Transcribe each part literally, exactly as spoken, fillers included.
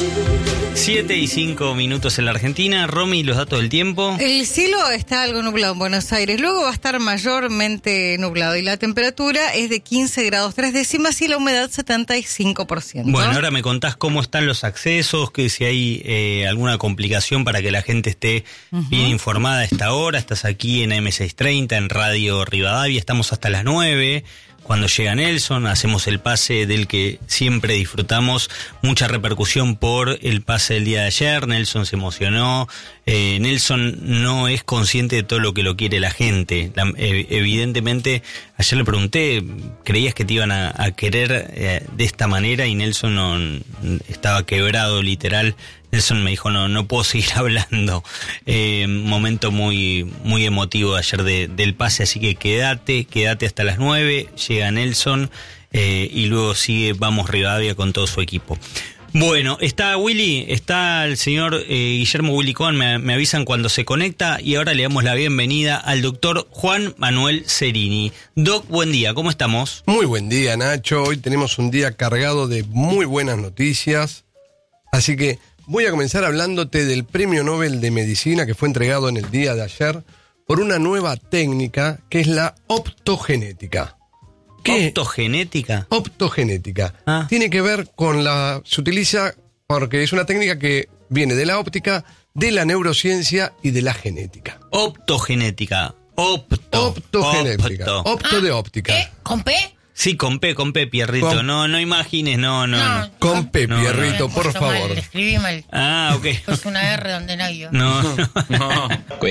siete y cinco minutos en la Argentina. Romy, los datos del tiempo. El cielo está algo nublado en Buenos Aires, luego va a estar mayormente nublado y la temperatura es de quince grados tres décimas y la humedad setenta y cinco por ciento. Bueno, ahora me contás cómo están los accesos, que si hay eh, alguna complicación para que la gente esté uh-huh. bien informada a esta hora. Estás aquí en A M seiscientos treinta, en Radio Rivadavia, estamos hasta las nueve. Cuando llega Nelson, hacemos el pase del que siempre disfrutamos. Mucha repercusión por el pase del día de ayer. Nelson se emocionó. Eh, Nelson no es consciente de todo lo que lo quiere la gente. La, eh, evidentemente, ayer le pregunté, ¿creías que te iban a, a querer eh, de esta manera? Y Nelson no, estaba quebrado, literal. Nelson me dijo, no, no puedo seguir hablando. Eh, momento muy, muy emotivo ayer de, del pase, así que quédate, quédate hasta las nueve, llega Nelson, eh, y luego sigue Vamos Rivadavia con todo su equipo. Bueno, está Willy, está el señor eh, Guillermo Willy Cohen, me, me avisan cuando se conecta, y ahora le damos la bienvenida al doctor Juan Manuel Cerini. Doc, buen día, ¿cómo estamos? Muy buen día, Nacho. Hoy tenemos un día cargado de muy buenas noticias, así que voy a comenzar hablándote del Premio Nobel de Medicina que fue entregado en el día de ayer por una nueva técnica que es la optogenética. ¿Qué? ¿Optogenética? Optogenética. Ah. Tiene que ver con la... Se utiliza porque es una técnica que viene de la óptica, de la neurociencia y de la genética. Optogenética. Opto. Optogenética. Opto, Opto de óptica. ¿Eh? ¿Con P? Sí, con P, con P, Pierrito. Con... No, no imagines, no, no. no. no con P, no, Pierrito, no, por favor. Mal, escribí mal. Ah, ok. Es una R donde no hay yo. No, no. no.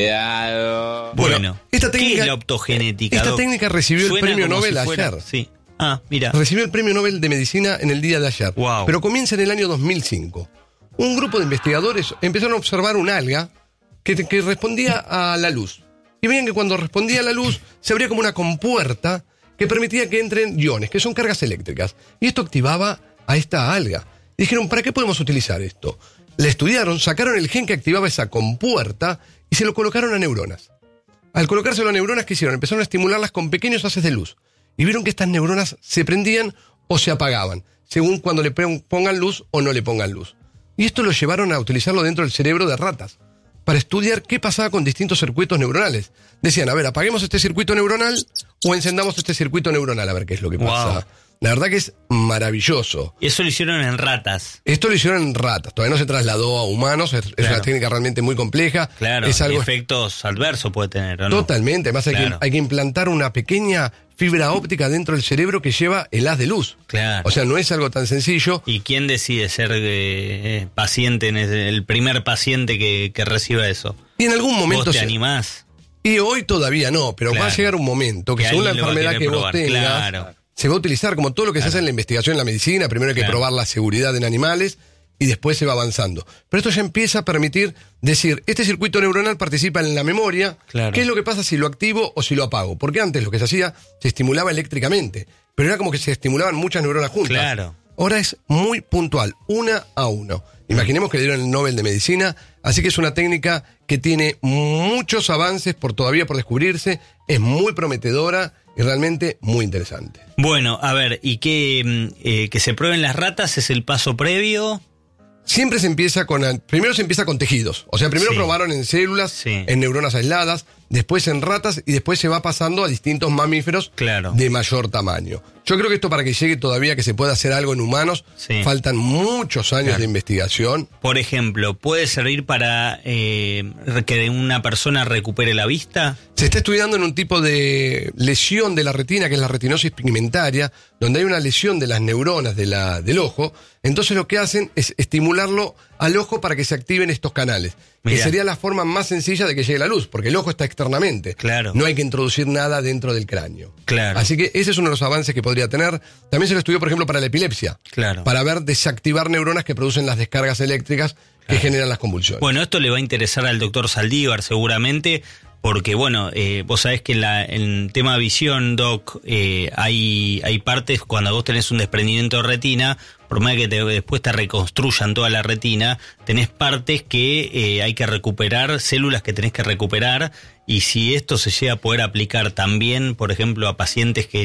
Cuidado. Bueno, bueno, esta técnica, ¿qué es la optogenética? Esta Doc? técnica recibió el premio Nobel si fuera, ayer. Sí. Ah, mira. Recibió el premio Nobel de Medicina en el día de ayer. Wow. Pero comienza en el año dos mil cinco. Un grupo de investigadores empezaron a observar un alga que, que respondía a la luz. Y veían que cuando respondía a la luz se abría como una compuerta que permitía que entren iones, que son cargas eléctricas. Y esto activaba a esta alga. Y dijeron, ¿para qué podemos utilizar esto? La estudiaron, sacaron el gen que activaba esa compuerta y se lo colocaron a neuronas. Al colocárselo a neuronas, ¿qué hicieron? Empezaron a estimularlas con pequeños haces de luz. Y vieron que estas neuronas se prendían o se apagaban, según cuando le pongan luz o no le pongan luz. Y esto lo llevaron a utilizarlo dentro del cerebro de ratas, para estudiar qué pasaba con distintos circuitos neuronales. Decían, a ver, apaguemos este circuito neuronal o encendamos este circuito neuronal, a ver qué es lo que pasa. Wow. La verdad que es maravilloso. Eso lo hicieron en ratas. Esto lo hicieron en ratas, todavía no se trasladó a humanos, es, claro. es una técnica realmente muy compleja. Claro, es algo... efectos adversos puede tener, ¿o no? Totalmente, además hay, claro. que, hay que implantar una pequeña fibra óptica dentro del cerebro que lleva el haz de luz. Claro. O sea, no es algo tan sencillo. ¿Y quién decide ser eh, paciente, en ese, el primer paciente que, que reciba eso? Y en algún momento... ¿Vos te se... animás? Y hoy todavía no, pero claro. va a llegar un momento que, que según la enfermedad que probar. vos tengas, claro. se va a utilizar como todo lo que claro. se hace en la investigación en la medicina. Primero hay que claro. probar la seguridad en animales y después se va avanzando. Pero esto ya empieza a permitir decir, este circuito neuronal participa en la memoria, claro. ¿qué es lo que pasa si lo activo o si lo apago? Porque antes lo que se hacía, se estimulaba eléctricamente, pero era como que se estimulaban muchas neuronas juntas. Claro. Ahora es muy puntual, una a uno. Imaginemos que le dieron el Nobel de Medicina, así que es una técnica que tiene muchos avances por todavía por descubrirse, es muy prometedora y realmente muy interesante. Bueno, a ver, ¿y que, eh, que se prueben las ratas es el paso previo? Siempre se empieza con... Primero se empieza con tejidos. O sea, primero sí. probaron en células, sí. en neuronas aisladas, después en ratas y después se va pasando a distintos mamíferos claro. de mayor tamaño. Yo creo que esto para que llegue todavía que se pueda hacer algo en humanos, sí. faltan muchos años claro. de investigación. Por ejemplo, ¿puede servir para eh, que una persona recupere la vista? Se está estudiando en un tipo de lesión de la retina, que es la retinosis pigmentaria, donde hay una lesión de las neuronas de la, del ojo. Entonces lo que hacen es estimularlo al ojo para que se activen estos canales. Mirá. Que sería la forma más sencilla de que llegue la luz, porque el ojo está externamente. Claro. No hay que introducir nada dentro del cráneo. Claro. Así que ese es uno de los avances que podría tener. También se lo estudió, por ejemplo, para la epilepsia. Claro. Para ver desactivar neuronas que producen las descargas eléctricas que claro. generan las convulsiones. Bueno, esto le va a interesar al doctor Saldívar seguramente, porque bueno, eh, vos sabés que en, la, en tema visión, Doc, eh, hay, hay partes cuando vos tenés un desprendimiento de retina, por más que te, después te reconstruyan toda la retina, tenés partes que eh, hay que recuperar, células que tenés que recuperar, y si esto se llega a poder aplicar también, por ejemplo, a pacientes que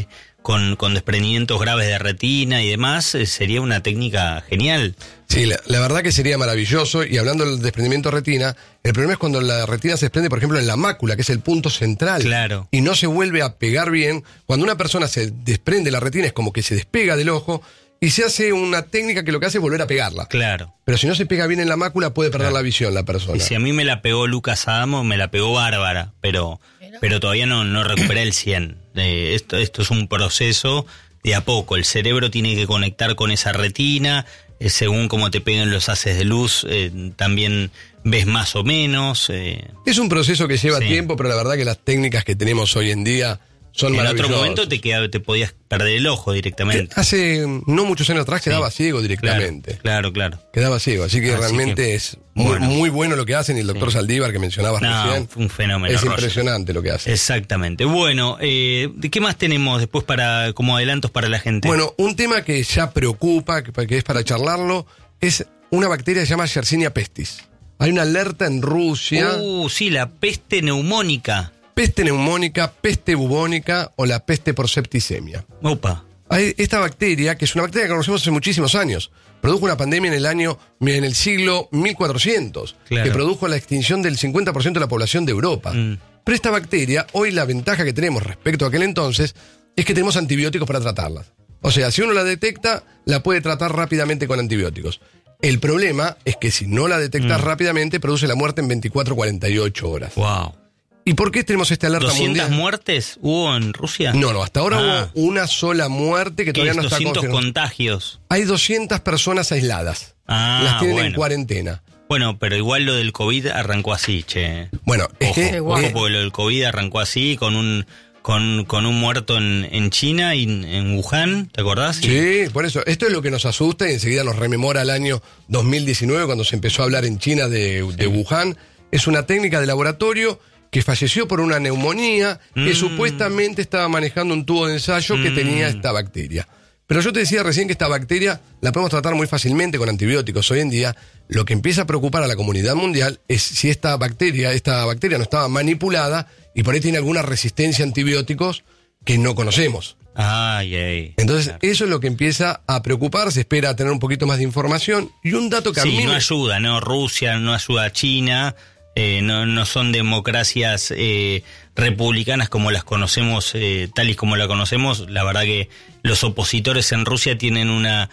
con, con desprendimientos graves de retina y demás, eh, sería una técnica genial. Sí, la, la verdad que sería maravilloso. Y hablando del desprendimiento de retina, el problema es cuando la retina se desprende, por ejemplo, en la mácula, que es el punto central. Claro. Y no se vuelve a pegar bien. Cuando una persona se desprende la retina, es como que se despega del ojo y se hace una técnica que lo que hace es volver a pegarla. Claro. Pero si no se pega bien en la mácula, puede perder Claro. la visión la persona. Y si a mí me la pegó Lucas Adamo, me la pegó bárbara, pero, pero todavía no, no recuperé el cien. Eh, esto, esto es un proceso de a poco. El cerebro tiene que conectar con esa retina. Eh, según cómo te peguen los haces de luz, eh, también ves más o menos. Eh. Es un proceso que lleva Sí. tiempo, pero la verdad que las técnicas que tenemos hoy en día son En maravillosas. otro momento te, queda, te podías perder el ojo directamente. Hace no muchos años atrás quedaba Sí. ciego directamente. Claro, claro. claro. Quedaba ciego, así que Así realmente que, es muy bueno. muy bueno lo que hacen. Y el doctor Sí. Saldívar, que mencionabas No, recién, fue un fenómeno. es Roger. impresionante lo que hace. Exactamente. Bueno, eh, ¿de qué más tenemos después para como adelantos para la gente? Bueno, un tema que ya preocupa, que, que es para charlarlo, es una bacteria que se llama Yersinia pestis. Hay una alerta en Rusia. Uh, sí, la peste neumónica. Peste neumónica, peste bubónica o la peste por septicemia. Opa. Hay esta bacteria, que es una bacteria que conocemos hace muchísimos años, produjo una pandemia en el año, en el siglo mil cuatrocientos, Claro. que produjo la extinción del cincuenta por ciento de la población de Europa. Mm. Pero esta bacteria, hoy la ventaja que tenemos respecto a aquel entonces, es que tenemos antibióticos para tratarla. O sea, si uno la detecta, la puede tratar rápidamente con antibióticos. El problema es que si no la detectas Mm. rápidamente, produce la muerte en veinticuatro a cuarenta y ocho horas. Wow. ¿Y por qué tenemos esta alerta ¿doscientas mundial? muertes hubo en Rusia? No, no, hasta ahora Ah. hubo una sola muerte que ¿Qué todavía es? no está doscientos confirmada. contagios. Hay doscientas personas aisladas. Ah, Las tienen en bueno. cuarentena. Bueno, pero igual lo del COVID arrancó así, che. Bueno, es Ojo, que... ojo, eh, porque lo del COVID arrancó así, con un con, con un muerto en, en China y en, en Wuhan, ¿te acordás? sí, por eso. Esto es lo que nos asusta y enseguida nos rememora el año dos mil diecinueve, cuando se empezó a hablar en China de, de Wuhan. Es una técnica de laboratorio que falleció por una neumonía que Mm. supuestamente estaba manejando un tubo de ensayo que Mm. tenía esta bacteria. Pero yo te decía recién que esta bacteria la podemos tratar muy fácilmente con antibióticos. Hoy en día, lo que empieza a preocupar a la comunidad mundial es si esta bacteria, esta bacteria no estaba manipulada y por ahí tiene alguna resistencia a antibióticos que no conocemos. Ay, ay. Entonces, Claro. eso es lo que empieza a preocupar, se espera tener un poquito más de información. Y un dato que a Sí, mí no me- ayuda, ¿no? Rusia no ayuda a China, eh, no, no son democracias eh, republicanas como las conocemos, eh, tal y como la conocemos. La verdad que los opositores en Rusia tienen una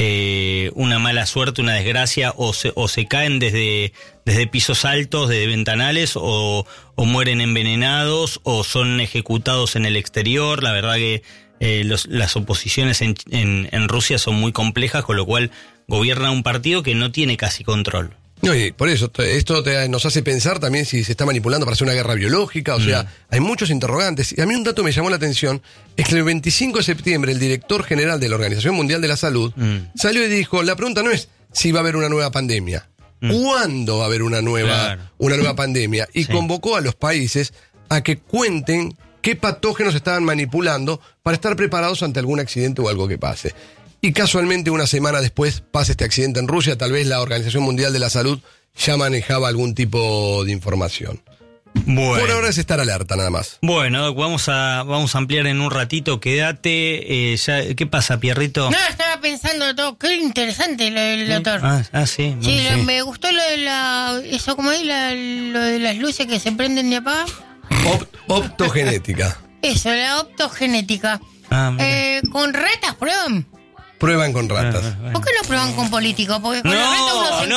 eh, una mala suerte, una desgracia, o se, o se caen desde, desde pisos altos, desde ventanales, o, o mueren envenenados, o son ejecutados en el exterior. La verdad que eh, los, las oposiciones en, en, en Rusia son muy complejas, con lo cual gobierna un partido que no tiene casi control. No, y por eso, t- esto te- nos hace pensar también si se está manipulando para hacer una guerra biológica, o sea, hay muchos interrogantes. Y a mí un dato me llamó la atención, es que el veinticinco de septiembre el director general de la Organización Mundial de la Salud Mm. salió y dijo, la pregunta no es si va a haber una nueva pandemia, ¿cuándo va a haber una nueva, Claro. una nueva pandemia? Y Sí. convocó a los países a que cuenten qué patógenos estaban manipulando para estar preparados ante algún accidente o algo que pase. Y casualmente una semana después pasa este accidente en Rusia, tal vez la Organización Mundial de la Salud ya manejaba algún tipo de información. Bueno. Por ahora es estar alerta nada más. Bueno, Doc, vamos a, vamos a ampliar en un ratito, quédate. Eh, ya, ¿qué pasa, Pierrito? No, estaba pensando todo, qué interesante lo del doctor. Ah, ah, sí. Sí, bueno, lo- me gustó lo de la, eso como es, la, lo de las luces que se prenden de apagar. Op- optogenética. Eso, la optogenética. Ah, mira. Eh, con ratas prueban. Prueban con ratas. Ah, bueno. ¿Por qué no prueban con políticos? Porque con las ratas uno se No,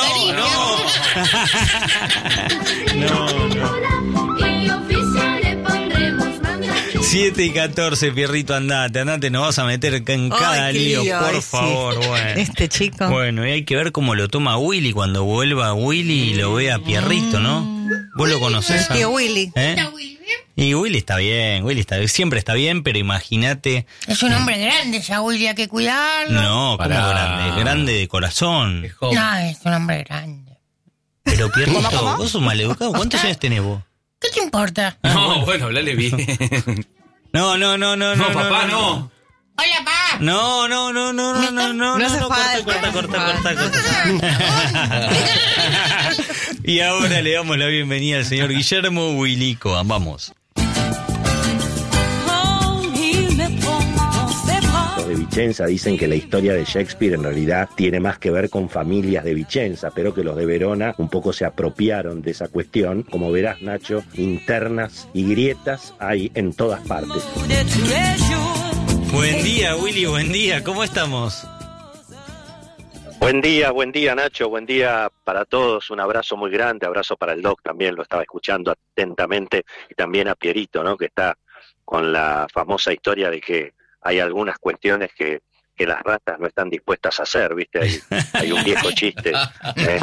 no, encariña. no. Y oficial le pondremos manga. siete y catorce, Pierrito, andate, andate, nos vas a meter en cada Ay, qué lío, lío, por ay, sí. favor. Bueno. Este chico. Bueno, y hay que ver cómo lo toma Willy cuando vuelva Willy y lo ve a Pierrito, ¿no? ¿Vos lo conocés? El tío Willy. ¿Eh? ¿Está Willy bien? Y Willy está bien, Willy está bien, siempre está bien, pero imagínate, Es un hombre grande ya, Willy, hay que cuidarlo. no, como Pará. grande, grande de corazón. No, es un hombre grande. Pero Pierrito, vos sos maleducado, ¿cuántos años tenés vos? ¿Qué te importa? No, bueno, hablale bien. No, no, no, no, no. No, papá, no. Hola, pa. No, no, no, no, no, no, no, No hace no, corta, falta. corta, corta, corta, corta. Y ahora le damos la bienvenida al señor Guillermo Willico. Vamos. Con y me pongo Vicenza dicen que la historia de Shakespeare en realidad tiene más que ver con familias de Vicenza, pero que los de Verona un poco se apropiaron de esa cuestión. Como verás, Nacho, internas y grietas hay en todas partes. Buen día, Willy, buen día, ¿cómo estamos? Buen día, buen día Nacho, buen día para todos, un abrazo muy grande, abrazo para el Doc también, lo estaba escuchando atentamente, y también a Pierito, ¿no? Que está con la famosa historia de que hay algunas cuestiones que, que las ratas no están dispuestas a hacer, ¿viste? Hay, hay un viejo chiste ¿eh?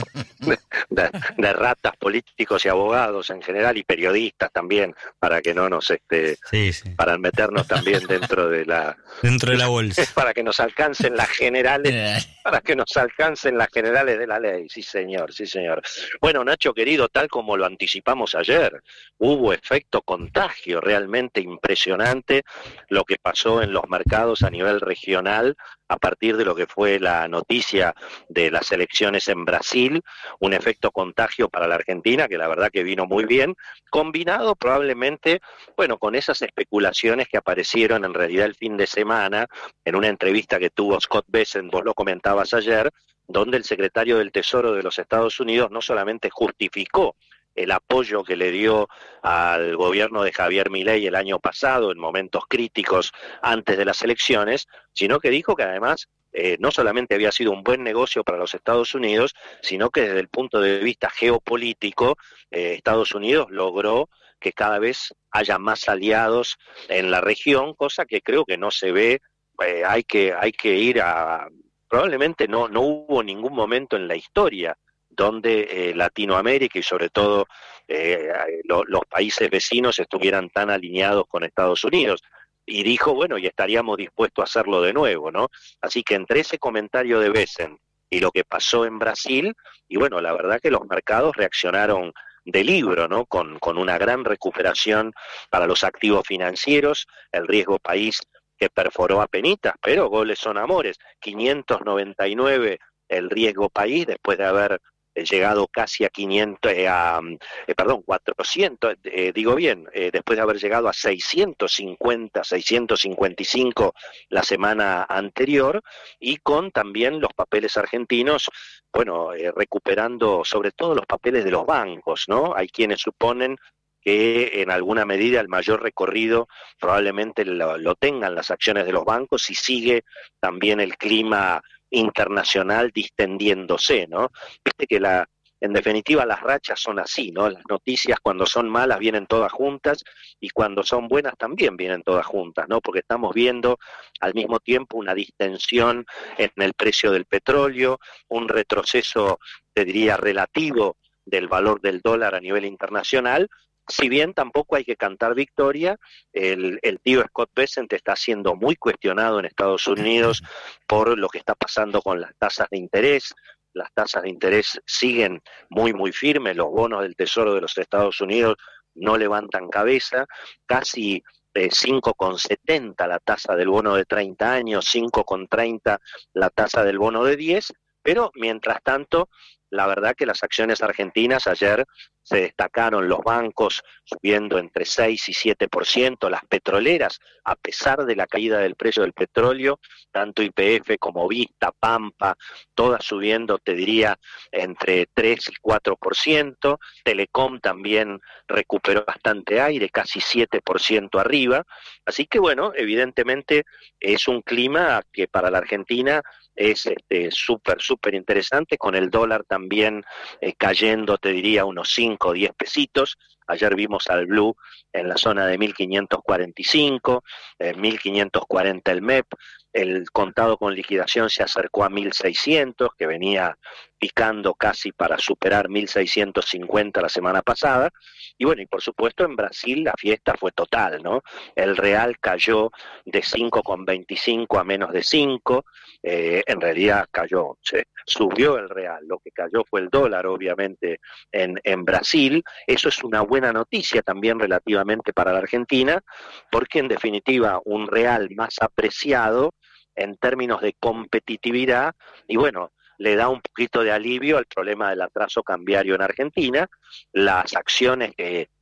de, de ratas, políticos y abogados en general, y periodistas también, para que no nos, este, sí, sí. para meternos también dentro de la... Dentro de la bolsa. Para que nos alcancen las generales, para que nos alcancen las generales de la ley, sí señor, sí señor. Bueno, Nacho querido, tal como lo anticipamos ayer, hubo efecto contagio realmente impresionante lo que pasó en los mercados a nivel regional a partir de lo que fue la noticia de las elecciones en Brasil, un efecto contagio para la Argentina que la verdad que vino muy bien, combinado probablemente, bueno, con esas especulaciones que aparecieron en realidad el fin de semana, en una entrevista que tuvo Scott Bessent, vos lo comentabas ayer, donde el secretario del Tesoro de los Estados Unidos no solamente justificó el apoyo que le dio al gobierno de Javier Milei el año pasado en momentos críticos antes de las elecciones, sino que dijo que además eh, no solamente había sido un buen negocio para los Estados Unidos, sino que desde el punto de vista geopolítico, eh, Estados Unidos logró que cada vez haya más aliados en la región, cosa que creo que no se ve, eh, hay que hay que ir a... Probablemente no, no hubo ningún momento en la historia donde eh, Latinoamérica y sobre todo eh, lo, los países vecinos estuvieran tan alineados con Estados Unidos. Y dijo, bueno, y estaríamos dispuestos a hacerlo de nuevo, ¿no? Así que entre ese comentario de Bessent y lo que pasó en Brasil, y bueno, la verdad que los mercados reaccionaron de libro, ¿no? Con, con una gran recuperación para los activos financieros, el riesgo país que perforó a penitas, pero goles son amores, quinientos noventa y nueve el riesgo país después de haber llegado casi a quinientos, eh, a, eh, perdón, cuatrocientos, eh, digo bien, eh, después de haber llegado a seiscientos cincuenta, seiscientos cincuenta y cinco la semana anterior, y con también los papeles argentinos, bueno, eh, recuperando sobre todo los papeles de los bancos, ¿no? Hay quienes suponen que en alguna medida el mayor recorrido probablemente lo, lo tengan las acciones de los bancos y sigue también el clima internacional distendiéndose, ¿no? Viste que la, en definitiva las rachas son así, ¿no? Las noticias cuando son malas vienen todas juntas y cuando son buenas también vienen todas juntas, ¿no? Porque estamos viendo al mismo tiempo una distensión en el precio del petróleo, un retroceso, te diría, relativo del valor del dólar a nivel internacional. Si bien tampoco hay que cantar victoria, el, el tío Scott Bessent está siendo muy cuestionado en Estados Unidos por lo que está pasando con las tasas de interés. Las tasas de interés siguen muy, muy firmes, los bonos del Tesoro de los Estados Unidos no levantan cabeza, casi eh, cinco coma setenta la tasa del bono de treinta años, cinco coma treinta la tasa del bono de diez, pero mientras tanto, la verdad que las acciones argentinas ayer se destacaron, los bancos subiendo entre seis y siete por ciento, las petroleras, a pesar de la caída del precio del petróleo, tanto Y P F como Vista, Pampa, todas subiendo, te diría, entre tres y cuatro por ciento, Telecom también recuperó bastante aire, casi siete por ciento arriba, así que bueno, evidentemente es un clima que para la Argentina es este súper, súper interesante, con el dólar también eh, cayendo, te diría, unos cinco o diez pesitos. Ayer vimos al Blue en la zona de mil quinientos cuarenta y cinco, eh, mil quinientos cuarenta el M E P, el contado con liquidación se acercó a mil seiscientos, que venía picando casi para superar mil seiscientos cincuenta la semana pasada, y bueno, y por supuesto en Brasil la fiesta fue total, ¿no? El real cayó de cinco coma veinticinco a menos de cinco, eh, en realidad cayó, se subió el real, lo que cayó fue el dólar, obviamente, en, en Brasil. Eso es una buena noticia también relativamente para la Argentina, porque en definitiva un real más apreciado en términos de competitividad, y bueno, le da un poquito de alivio al problema del atraso cambiario en Argentina. Las acciones que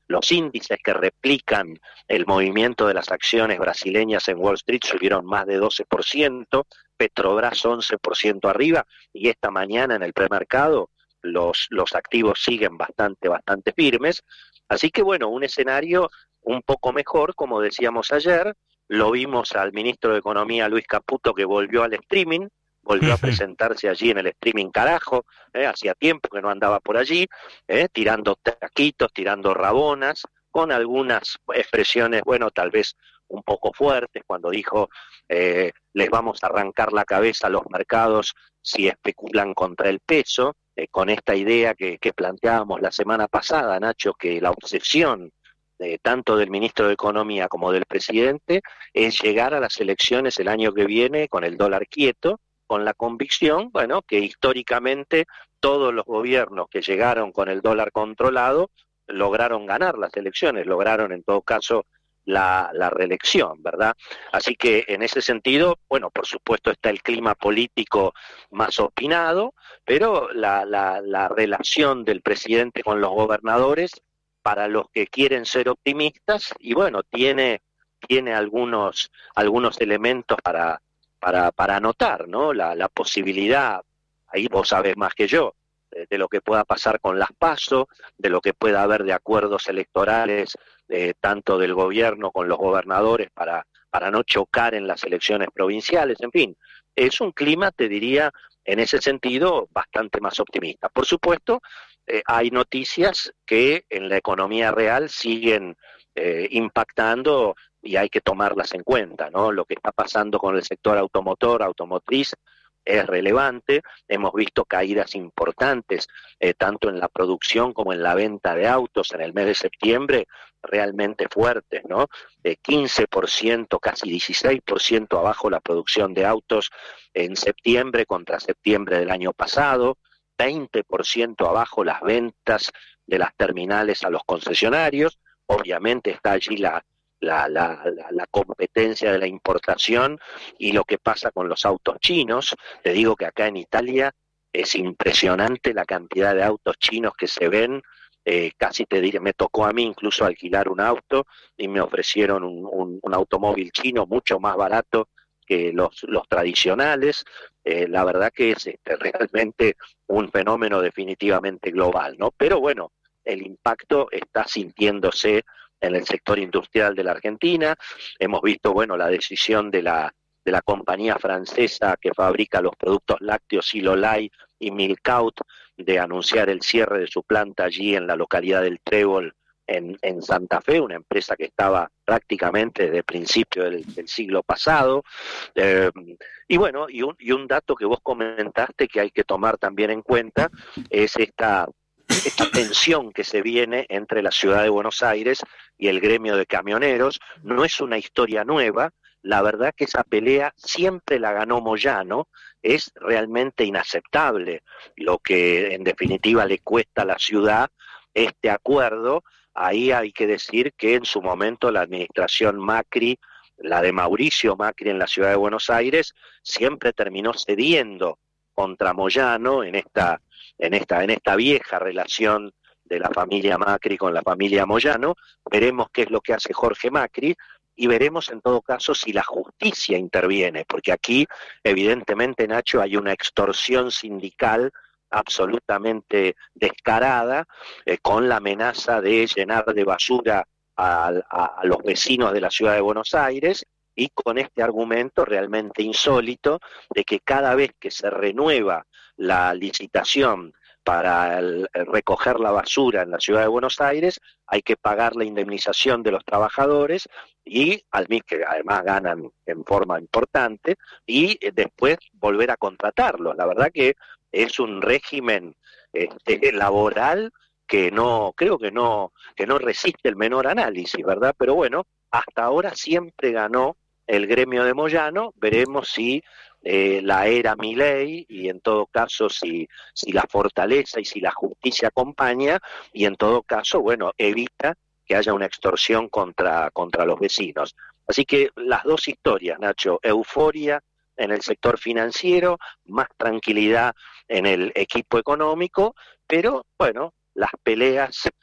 Los índices que replican el movimiento de las acciones brasileñas en Wall Street subieron más de doce por ciento, Petrobras once por ciento arriba, y esta mañana en el premercado los, los activos siguen bastante, bastante firmes. Así que bueno, un escenario un poco mejor, como decíamos ayer. Lo vimos al ministro de Economía, Luis Caputo, que volvió al streaming, volvió a presentarse allí en el streaming, carajo, eh, hacía tiempo que no andaba por allí, eh, tirando taquitos, tirando rabonas, con algunas expresiones, bueno, tal vez un poco fuertes, cuando dijo, eh, les vamos a arrancar la cabeza a los mercados si especulan contra el peso, eh, con esta idea que, que planteábamos la semana pasada, Nacho, que la obsesión Eh, tanto del ministro de Economía como del presidente, es llegar a las elecciones el año que viene con el dólar quieto, con la convicción, bueno, que históricamente todos los gobiernos que llegaron con el dólar controlado lograron ganar las elecciones, lograron en todo caso la, la reelección, ¿verdad? Así que en ese sentido, bueno, por supuesto está el clima político más opinado, pero la, la, la relación del presidente con los gobernadores, para los que quieren ser optimistas, y bueno, tiene tiene algunos algunos elementos para para para anotar, ¿no? La, la posibilidad, ahí vos sabés más que yo, de, de lo que pueda pasar con las PASO, de lo que pueda haber de acuerdos electorales, eh, tanto del gobierno con los gobernadores para para no chocar en las elecciones provinciales, en fin, es un clima, te diría, en ese sentido, bastante más optimista. Por supuesto, Eh, hay noticias que en la economía real siguen eh, impactando y hay que tomarlas en cuenta, ¿no? Lo que está pasando con el sector automotor, automotriz, es relevante. Hemos visto caídas importantes, eh, tanto en la producción como en la venta de autos en el mes de septiembre, realmente fuertes, ¿no? De quince por ciento, casi dieciséis por ciento abajo la producción de autos en septiembre contra septiembre del año pasado, veinte por ciento abajo las ventas de las terminales a los concesionarios. Obviamente está allí la, la, la, la, la competencia de la importación y lo que pasa con los autos chinos. Te digo que acá en Italia es impresionante la cantidad de autos chinos que se ven. Eh, casi te diré, me tocó a mí incluso alquilar un auto y me ofrecieron un, un, un automóvil chino mucho más barato que los, los tradicionales. Eh, la verdad que es este, realmente un fenómeno definitivamente global, ¿no? Pero bueno, el impacto está sintiéndose en el sector industrial de la Argentina. Hemos visto, bueno, la decisión de la de la compañía francesa que fabrica los productos lácteos Silolai y Milkaut de anunciar el cierre de su planta allí en la localidad del Trébol, En, en Santa Fe, una empresa que estaba prácticamente desde el principio del, del siglo pasado. Eh, y bueno, y un, y un dato que vos comentaste que hay que tomar también en cuenta es esta, esta tensión que se viene entre la ciudad de Buenos Aires y el gremio de camioneros. No es una historia nueva, la verdad que esa pelea siempre la ganó Moyano. Es realmente inaceptable lo que en definitiva le cuesta a la ciudad este acuerdo. Ahí hay que decir que en su momento la administración Macri, la de Mauricio Macri en la ciudad de Buenos Aires, siempre terminó cediendo contra Moyano en esta, en esta, en esta vieja relación de la familia Macri con la familia Moyano. Veremos qué es lo que hace Jorge Macri y veremos en todo caso si la justicia interviene, porque aquí evidentemente, Nacho, hay una extorsión sindical absolutamente descarada, eh, con la amenaza de llenar de basura a, a, a los vecinos de la ciudad de Buenos Aires, y con este argumento realmente insólito de que cada vez que se renueva la licitación para el, el recoger la basura en la ciudad de Buenos Aires, hay que pagar la indemnización de los trabajadores, y al mismo que además ganan en forma importante, y eh, después volver a contratarlos. La verdad que es un régimen este, laboral que no, creo que no, que no resiste el menor análisis, ¿verdad? Pero bueno, hasta ahora siempre ganó el gremio de Moyano. Veremos si eh, la era Milei, y en todo caso si, si la fortaleza y si la justicia acompaña, y en todo caso, bueno, evita que haya una extorsión contra, contra los vecinos. Así que las dos historias, Nacho, euforia en el sector financiero, más tranquilidad en el equipo económico, pero bueno, las peleas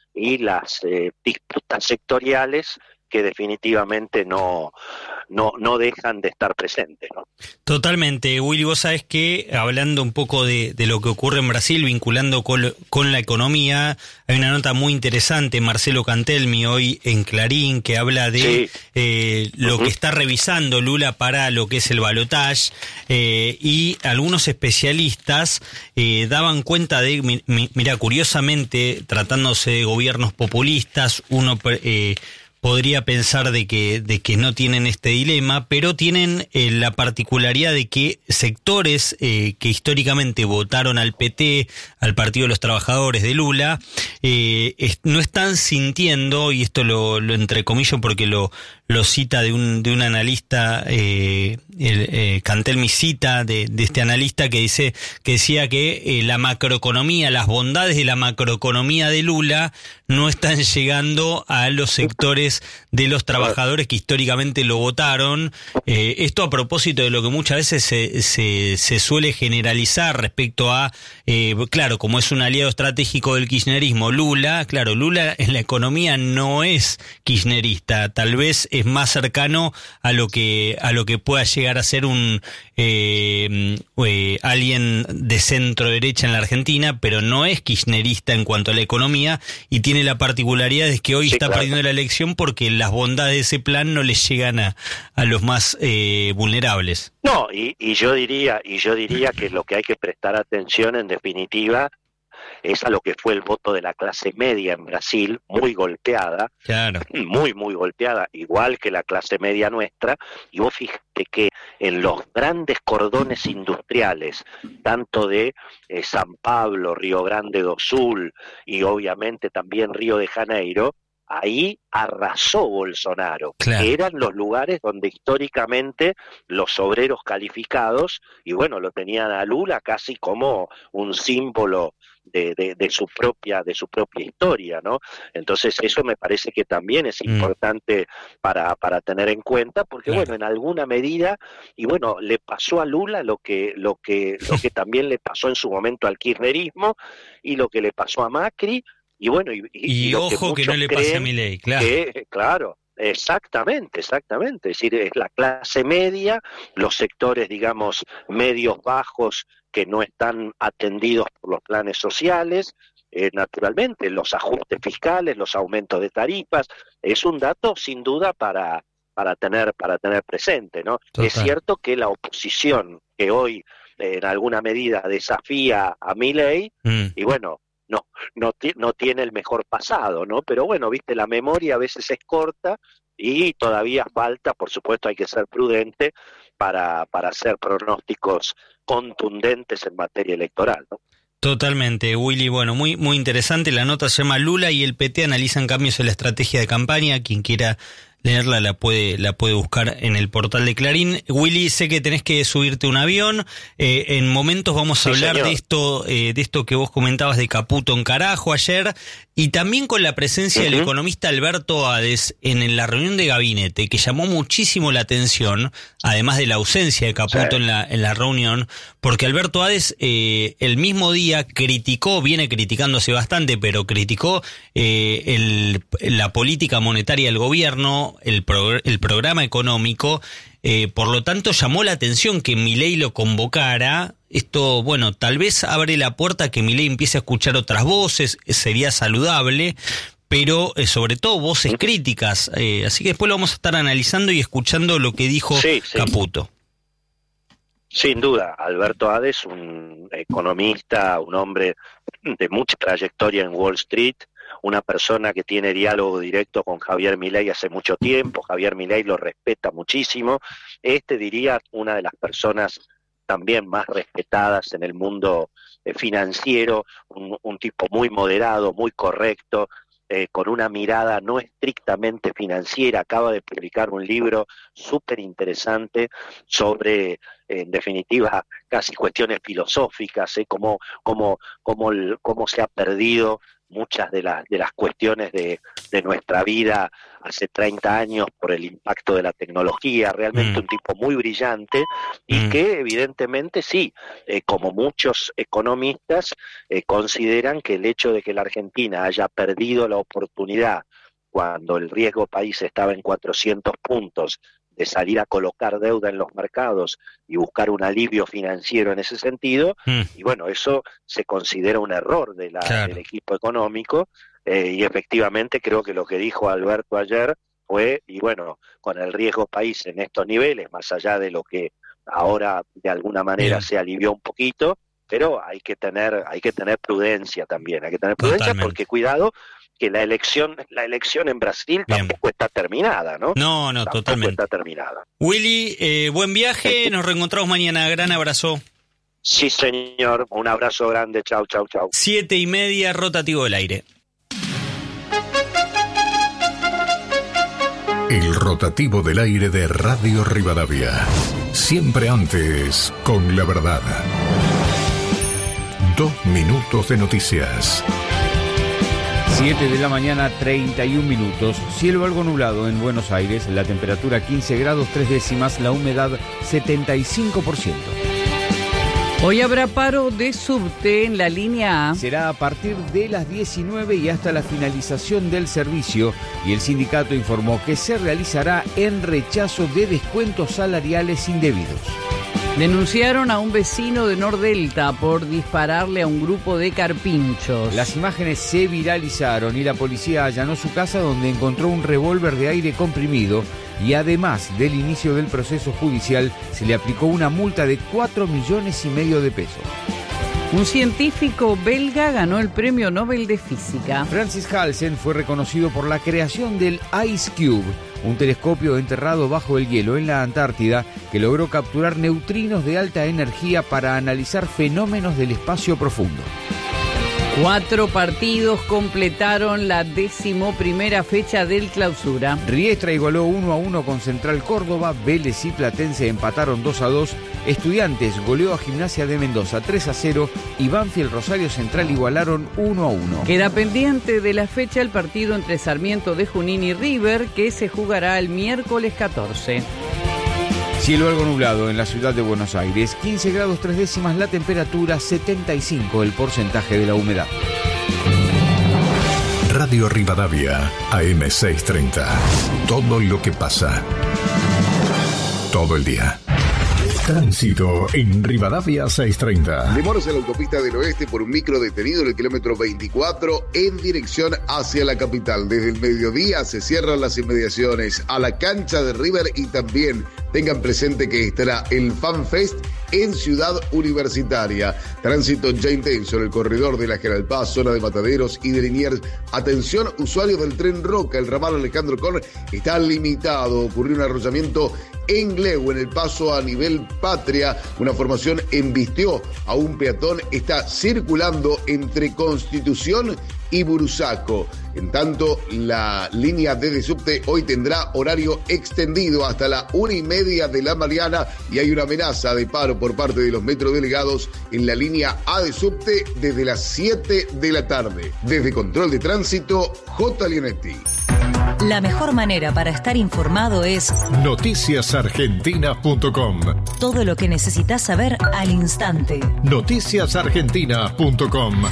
y las eh, disputas sectoriales que definitivamente no, no, no dejan de estar presentes, ¿no? Totalmente, Willy, vos sabés que hablando un poco de, de lo que ocurre en Brasil, vinculando con, con la economía, hay una nota muy interesante, Marcelo Cantelmi, hoy en Clarín, que habla de sí. eh, lo uh-huh. que está revisando Lula para lo que es el balotaje, eh, y algunos especialistas eh, daban cuenta de, mi, mi, mira, curiosamente, tratándose de gobiernos populistas, uno... Eh, podría pensar de que de que no tienen este dilema, pero tienen eh, la particularidad de que sectores eh, que históricamente votaron al P T, al Partido de los Trabajadores de Lula, eh, es, no están sintiendo, y esto lo, lo entrecomillo porque lo lo cita de un de un analista, eh, el, eh, Cantelmi cita de, de este analista que dice que decía que eh, la macroeconomía, las bondades de la macroeconomía de Lula no están llegando a los sectores de los trabajadores que históricamente lo votaron. Eh, esto a propósito de lo que muchas veces se, se, se suele generalizar respecto a, eh, claro, como es un aliado estratégico del kirchnerismo, Lula, claro, Lula en la economía no es kirchnerista, tal vez es más cercano a lo que a lo que pueda llegar a ser un eh, eh, alguien de centro derecha en la Argentina, pero no es kirchnerista en cuanto a la economía, y tiene la particularidad de que hoy sí, está claro. perdiendo la elección porque las bondades de ese plan no les llegan a, a los más eh, vulnerables. No, y, y yo diría, y yo diría que lo que hay que prestar atención en definitiva es a lo que fue el voto de la clase media en Brasil, muy golpeada, claro. muy, muy golpeada, igual que la clase media nuestra, y vos fíjate que en los grandes cordones industriales, tanto de eh, San Pablo, Río Grande do Sul y obviamente también Río de Janeiro, ahí arrasó Bolsonaro, claro. que eran los lugares donde históricamente los obreros calificados, y bueno, lo tenían a Lula casi como un símbolo de, de, de su propia de su propia historia, ¿no? Entonces eso me parece que también es importante mm. para, para tener en cuenta, porque claro. bueno, en alguna medida, y bueno, le pasó a Lula lo que, lo que, lo que también le pasó en su momento al kirchnerismo, y lo que le pasó a Macri. Y bueno, y, y, y ojo que, que no le pase a Milei, claro. Que, claro, exactamente, exactamente. Es decir, es la clase media, los sectores, digamos, medios bajos que no están atendidos por los planes sociales, eh, naturalmente, los ajustes fiscales, los aumentos de tarifas, es un dato sin duda para, para tener, para tener presente, ¿no? Total. Es cierto que la oposición que hoy eh, en alguna medida desafía a Milei, mm. y bueno, no, no, no tiene el mejor pasado, ¿no? Pero bueno, viste, la memoria a veces es corta y todavía falta, por supuesto hay que ser prudente para, para hacer pronósticos contundentes en materia electoral, ¿no? Totalmente, Willy. Bueno, muy muy interesante. La nota se llama Lula y el P T analizan cambios en la estrategia de campaña. Quien quiera leerla la puede la puede buscar en el portal de Clarín. Willy, sé que tenés que subirte a un avión. Eh, en momentos vamos a sí, hablar señor. de esto eh, de esto que vos comentabas de Caputo en carajo ayer, y también con la presencia uh-huh. del economista Alberto Ades en, en la reunión de gabinete, que llamó muchísimo la atención, además de la ausencia de Caputo sí. en la en la reunión, porque Alberto Ades eh, el mismo día criticó, viene criticándose bastante, pero criticó eh, el, la política monetaria del gobierno, el, pro, el programa económico, eh, por lo tanto llamó la atención que Milei lo convocara. Esto, bueno, tal vez abre la puerta a que Milei empiece a escuchar otras voces, sería saludable, pero eh, sobre todo voces críticas, eh, así que después lo vamos a estar analizando y escuchando lo que dijo sí, sí. Caputo. Sin duda, Alberto Ades, un economista, un hombre de mucha trayectoria en Wall Street, una persona que tiene diálogo directo con Javier Milei hace mucho tiempo. Javier Milei lo respeta muchísimo. Este, diría, una de las personas también más respetadas en el mundo eh, financiero, un, un tipo muy moderado, muy correcto, eh, con una mirada no estrictamente financiera. Acaba de publicar un libro súper interesante sobre en definitiva, casi cuestiones filosóficas, ¿eh? Cómo, cómo, cómo, el- cómo se ha perdido muchas de las de las cuestiones de, de nuestra vida hace treinta años por el impacto de la tecnología. Realmente Mm. un tipo muy brillante y Mm. que evidentemente sí, eh, como muchos economistas eh, consideran que el hecho de que la Argentina haya perdido la oportunidad cuando el riesgo país estaba en cuatrocientos puntos de salir a colocar deuda en los mercados y buscar un alivio financiero en ese sentido, Mm. y bueno, eso se considera un error de la, Claro. del equipo económico, eh, y efectivamente creo que lo que dijo Alberto ayer fue, y bueno, con el riesgo país en estos niveles, más allá de lo que ahora de alguna manera Bien. se alivió un poquito, pero hay que tener, hay que tener prudencia también, hay que tener prudencia Totalmente. porque cuidado que la elección, la elección en Brasil Bien. tampoco está terminada, ¿no? No, no, Tampoco totalmente. está terminada. Willy, eh, buen viaje, nos reencontramos mañana, gran abrazo. Sí, señor, un abrazo grande, chau, chau, chau. Siete y media, rotativo del aire. El rotativo del aire de Radio Rivadavia. Siempre antes, con la verdad. Dos minutos de noticias. siete de la mañana, treinta y un minutos. Cielo algo nublado en Buenos Aires. La temperatura quince grados tres décimas. La humedad setenta y cinco por ciento. Hoy habrá paro de subte en la línea A. Será a partir de las diecinueve y hasta la finalización del servicio. Y el sindicato informó que se realizará en rechazo de descuentos salariales indebidos. Denunciaron a un vecino de Nordelta por dispararle a un grupo de carpinchos. Las imágenes se viralizaron y la policía allanó su casa donde encontró un revólver de aire comprimido y además del inicio del proceso judicial se le aplicó una multa de cuatro millones y medio de pesos. Un científico belga ganó el Premio Nobel de Física. Francis Halsen fue reconocido por la creación del Ice Cube, un telescopio enterrado bajo el hielo en la Antártida que logró capturar neutrinos de alta energía para analizar fenómenos del espacio profundo. Cuatro partidos completaron la decimoprimera fecha del Clausura. Riestra igualó uno a uno con Central Córdoba, Vélez y Platense empataron dos a dos, Estudiantes goleó a Gimnasia de Mendoza tres a cero y Banfield Rosario Central igualaron uno a uno. Queda pendiente de la fecha el partido entre Sarmiento de Junín y River, que se jugará el miércoles catorce. Cielo algo nublado en la ciudad de Buenos Aires, quince grados tres décimas la temperatura, setenta y cinco el porcentaje de la humedad. Radio Rivadavia, A M seiscientos treinta. Todo lo que pasa. Todo el día. Tránsito en Rivadavia seiscientos treinta. Demoras en la autopista del oeste por un micro detenido en el kilómetro veinticuatro en dirección hacia la capital. Desde el mediodía se cierran las inmediaciones a la cancha de River y también tengan presente que estará el Fan Fest en Ciudad Universitaria. Tránsito ya intenso en el corredor de la General Paz, zona de Mataderos y de Liniers. Atención, usuarios del tren Roca, el ramal Alejandro Korn está limitado. Ocurrió un arrollamiento en Gleu, en el paso a nivel Patria. Una formación embistió a un peatón. Está circulando entre Constitución y Bursaco. En tanto, la línea D de subte hoy tendrá horario extendido hasta la una y media de la mañana y hay una amenaza de paro por parte de los metrodelegados en la línea A de subte desde las siete de la tarde. Desde Control de Tránsito, J. Leonetti. La mejor manera para estar informado es noticias argentinas punto com. todo lo que necesitas saber al instante. noticias argentinas punto com.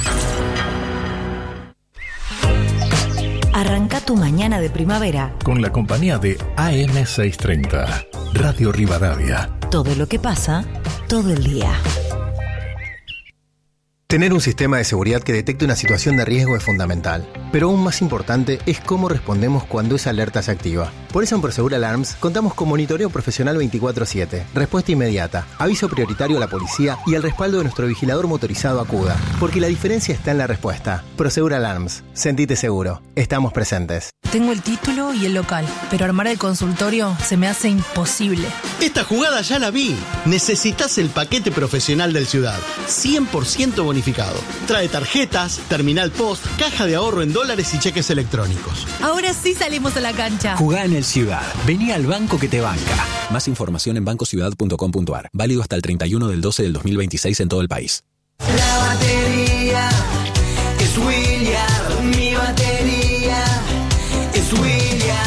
Arranca tu mañana de primavera Con la compañía de A M seiscientos treinta. Radio Rivadavia. todo lo que pasa, todo el día. Tener un sistema de seguridad que detecte una situación de riesgo es fundamental, pero aún más importante es cómo respondemos cuando esa alerta se activa. Por eso en Prosegur Alarms contamos con monitoreo profesional veinticuatro siete, respuesta inmediata, aviso prioritario a la policía y el respaldo de nuestro vigilador motorizado Acuda, porque la diferencia está en la respuesta. Prosegur Alarms, sentite seguro, estamos presentes. Tengo el título y el local, pero armar el consultorio se me hace imposible. Esta jugada ya la vi. Necesitas el paquete profesional del Ciudad, cien por ciento bonificado bonificado. Trae tarjetas, terminal post, caja de ahorro en dólares y cheques electrónicos. Ahora sí salimos a la cancha. Jugá en el Ciudad. Vení al banco que te banca. Más información en banco ciudad punto com punto a r. Válido hasta el treinta y uno del doce del dos mil veintiséis en todo el país. La batería es William. Mi batería es William.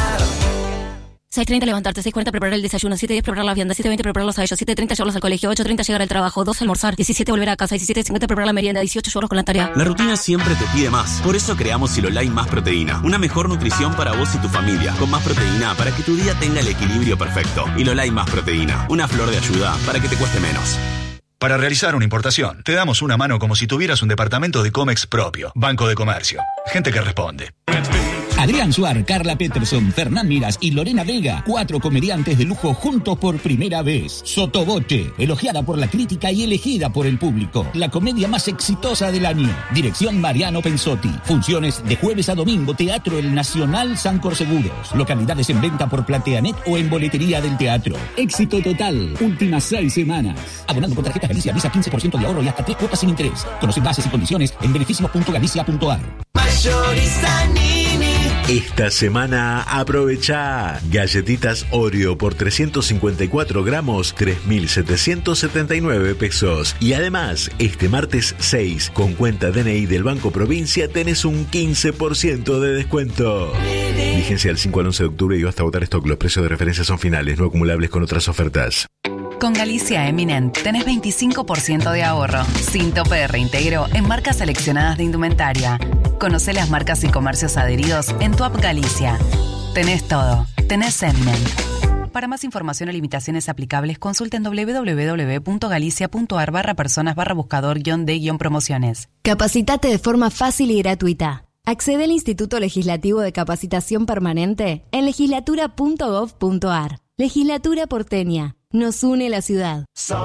seis treinta levantarte, seis cuarenta preparar el desayuno, siete diez preparar la vianda, siete veinte prepararlos a ellos, siete treinta llevarlos al colegio, ocho treinta llegar al trabajo, dos almorzar, diecisiete volver a casa, diecisiete cincuenta preparar la merienda, dieciocho llevarlos con la tarea. La rutina siempre te pide más. Por eso creamos Silolai Más Proteína. Una mejor nutrición para vos y tu familia. Con más proteína para que tu día tenga el equilibrio perfecto. Silolai Más Proteína. Una flor de ayuda para que te cueste menos. Para realizar una importación, te damos una mano como si tuvieras un departamento de Comex propio. Banco de Comercio. Gente que responde. Adrián Suar, Carla Peterson, Fernán Miras y Lorena Vega, cuatro comediantes de lujo juntos por primera vez. Sotoboche, elogiada por la crítica y elegida por el público. La comedia más exitosa del año. Dirección Mariano Pensotti. Funciones de jueves a domingo, Teatro El Nacional Sancor Seguros. Localidades en venta por Plateanet o en boletería del teatro. Éxito total. Últimas seis semanas. Abonando con tarjeta Galicia Visa, quince por ciento de ahorro y hasta tres cuotas sin interés. Conoce bases y condiciones en beneficios punto galicia punto a r. Mayorista Nini. Esta semana aprovecha galletitas Oreo por trescientos cincuenta y cuatro gramos, tres mil setecientos setenta y nueve pesos. Y además, este martes seis, con cuenta D N I del Banco Provincia, tenés un quince por ciento de descuento. Vigencia del cinco al once de octubre y hasta agotar stock. Los precios de referencia son finales, no acumulables con otras ofertas. Con Galicia Eminent tenés veinticinco por ciento de ahorro, sin tope de reintegro en marcas seleccionadas de indumentaria. Conoce las marcas y comercios adheridos en tu app Galicia. Tenés todo. Tenés Eminent. Para más información o limitaciones aplicables, consulta en doble u doble u doble u punto galicia punto a r barra personas barra buscador guión de guión promociones. Capacitate de forma fácil y gratuita. Accede al Instituto Legislativo de Capacitación Permanente en legislatura punto gov punto a r. Legislatura porteña. Nos une la ciudad.